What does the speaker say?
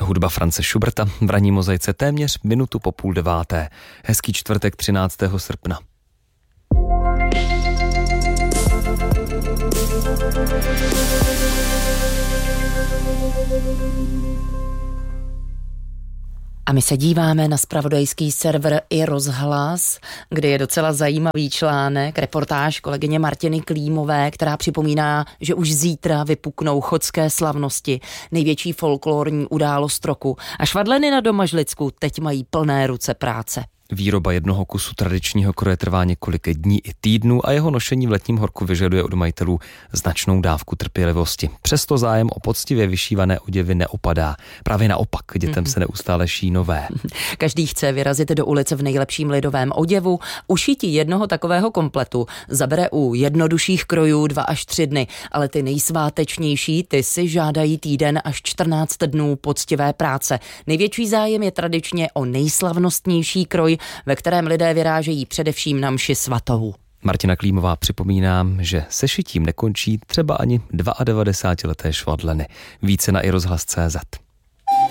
Hudba France Schuberta v ranní mozaice téměř minutu po 8:30. Hezký čtvrtek 13. srpna. A my se díváme na zpravodajský server iRozhlas, kde je docela zajímavý článek, reportáž kolegyně Martiny Klímové, která připomíná, že už zítra vypuknou chodské slavnosti, největší folklorní událost roku. A švadleny na Domažlicku teď mají plné ruce práce. Výroba jednoho kusu tradičního kroje trvá několik dní i týdnů a jeho nošení v letním horku vyžaduje od majitelů značnou dávku trpělivosti. Přesto zájem o poctivě vyšívané oděvy neopadá. Právě naopak, dětem se neustále ší nové. Každý chce vyrazit do ulice v nejlepším lidovém oděvu. Ušití jednoho takového kompletu zabere u jednodušších krojů 2 až 3 dny, ale ty nejsvátečnější, ty si žádají týden až 14 dnů poctivé práce. Největší zájem je tradičně o nejslavnostnější kroj, ve kterém lidé vyrážejí především na mši svatou. Martina Klímová připomíná, že se šitím nekončí třeba ani 92leté švadleny. Více na iRozhlas.cz.